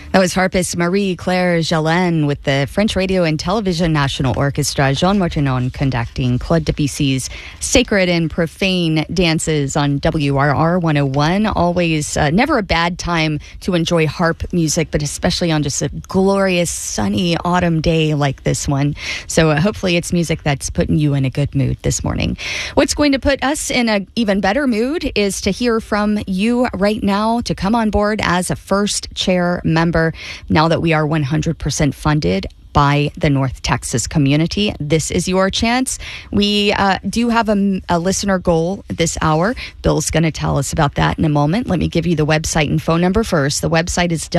That was harpist Marie-Claire Jalin with the French Radio and Television National Orchestra, Jean Martinon conducting Claude Debussy's Sacred and Profane Dances on WRR 101. Always, never a bad time to enjoy harp music, but especially on just a glorious, sunny autumn day like this one. So hopefully it's music that's putting you in a good mood this morning. What's going to put us in an even better mood is to hear from you right now to come on board as a first chair member. Now that we are 100% funded by the North Texas community, this is your chance. We do have a listener goal this hour. Bill's going to tell us about that in a moment. Let me give you the website and phone number first. The website is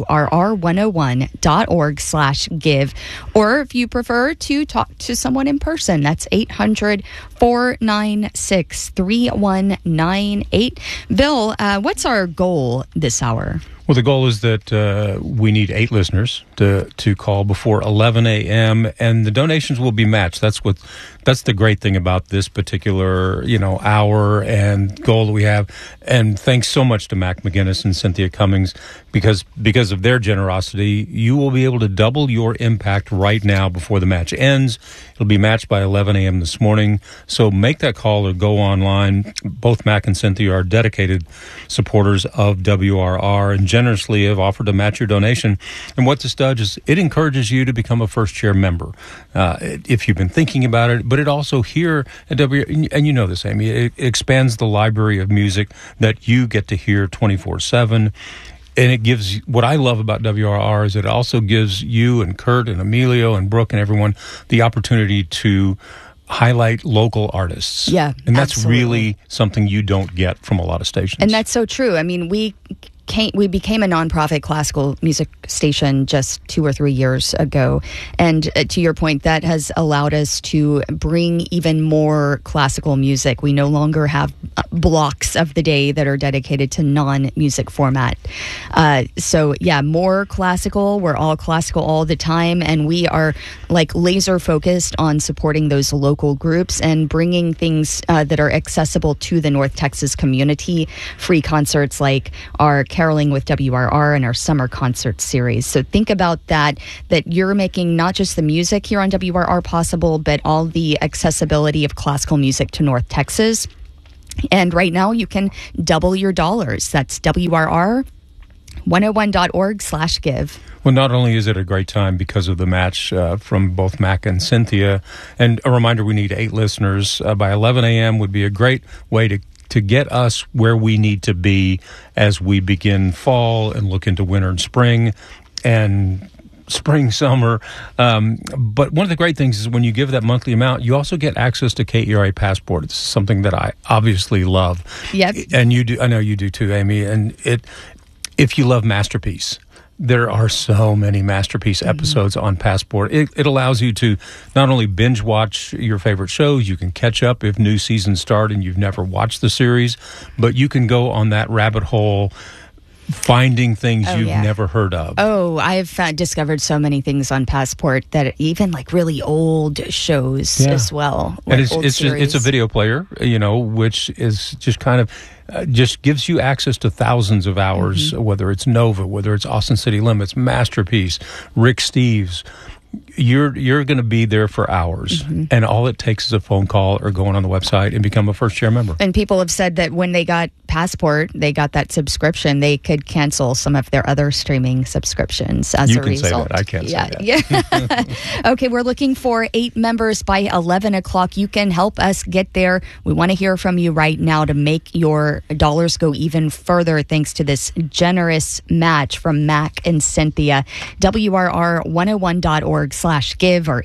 WRR101.org/give. Or if you prefer to talk to someone in person, that's 800-496-3198. Bill, what's our goal this hour? Well, the goal is that we need 8 listeners to call before 11 a.m. and the donations will be matched. That's the great thing about this particular hour and goal that we have. And thanks so much to Mac McGinnis and Cynthia Cummings because of their generosity, you will be able to double your impact right now before the match ends. It'll be matched by 11 a.m. this morning. So make that call or go online. Both Mac and Cynthia are dedicated supporters of WRR and generously have offered to match your donation. And what this does is it encourages you to become a first chair member if you've been thinking about it. But it also here at and you know this, Amy, it expands the library of music that you get to hear 24/7. And it gives, what I love about WRR is it also gives you and Kurt and Emilio and Brooke and everyone the opportunity to highlight local artists. Yeah, and that's absolutely. Really something you don't get from a lot of stations. And that's so true. I mean, we became a nonprofit classical music station just 2 or 3 years ago. And to your point, that has allowed us to bring even more classical music. We no longer have blocks of the day that are dedicated to non-music format. So yeah, more classical. We're all classical all the time. And we are like laser focused on supporting those local groups and bringing things that are accessible to the North Texas community. Free concerts like our Caroling with WRR and our summer concert series. So think about that you're making not just the music here on WRR possible, but all the accessibility of classical music to North Texas. And right now you can double your dollars. That's WRR101.org/give. Well, not only is it a great time because of the match from both Mac and Cynthia, and a reminder, we need 8 listeners by 11 a.m. would be a great way to get us where we need to be as we begin fall and look into winter and spring and spring, summer. But one of the great things is when you give that monthly amount, you also get access to KERA Passport. It's something that I obviously love. Yep. And you do. I know you do too, Amy. And if you love Masterpiece, there are so many Masterpiece episodes on Passport. It allows you to not only binge watch your favorite shows, you can catch up if new seasons start and you've never watched the series, but you can go on that rabbit hole finding things you've never heard of. Oh, I've discovered so many things on Passport that even like really old shows as well. And it's a video player, which is just kind of just gives you access to thousands of hours, whether it's Nova, whether it's Austin City Limits, Masterpiece, Rick Steves. You're going to be there for hours, and all it takes is a phone call or going on the website and become a first chair member. And people have said that when they got Passport, they got that subscription, they could cancel some of their other streaming subscriptions as a result. You can say that. I can't say that. Yeah. Okay, we're looking for 8 members by 11 o'clock. You can help us get there. We want to hear from you right now to make your dollars go even further thanks to this generous match from Mac and Cynthia. WRR101.org/give or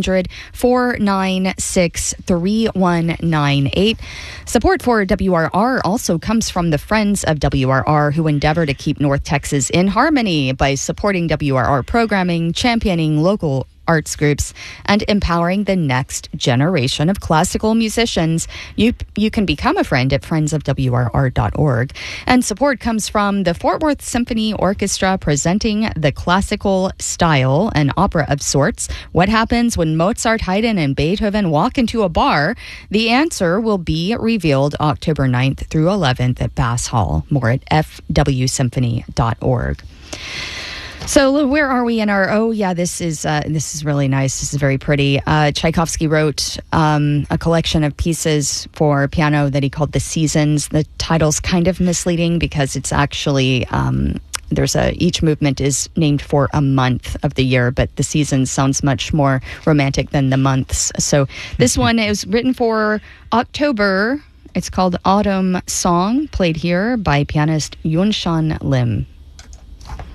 800-496-3198. Support for WRR also comes from the Friends of WRR, who endeavor to keep North Texas in harmony by supporting WRR programming, championing local arts groups, and empowering the next generation of classical musicians. You can become a friend at friendsofwrr.org. And support comes from the Fort Worth Symphony Orchestra presenting The Classical Style, an opera of sorts. What happens when Mozart, Haydn, and Beethoven walk into a bar? The answer will be revealed October 9th through 11th at Bass Hall. More at fwsymphony.org. So where are we in our? Oh yeah, this is really nice. This is very pretty. Tchaikovsky wrote a collection of pieces for piano that he called The Seasons. The title's kind of misleading because it's actually each movement is named for a month of the year, but The Seasons sounds much more romantic than the months. So this one is written for October. It's called Autumn Song, played here by pianist Yunshan Lim.